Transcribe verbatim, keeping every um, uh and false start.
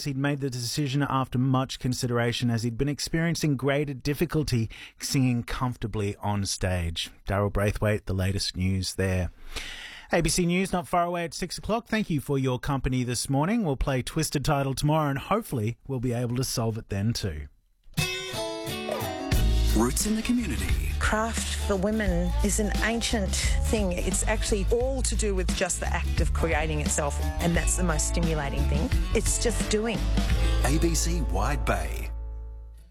he'd made the decision after much consideration as he'd been experiencing greater difficulty singing comfortably on stage. Daryl Braithwaite, the latest news there. A B C News not far away at six o'clock. Thank you for your company this morning. We'll play Twisted Title tomorrow and hopefully we'll be able to solve it then too. Roots in the community. Craft for women is an ancient thing. It's actually all to do with just the act of creating itself, and that's the most stimulating thing. It's just doing. A B C Wide Bay.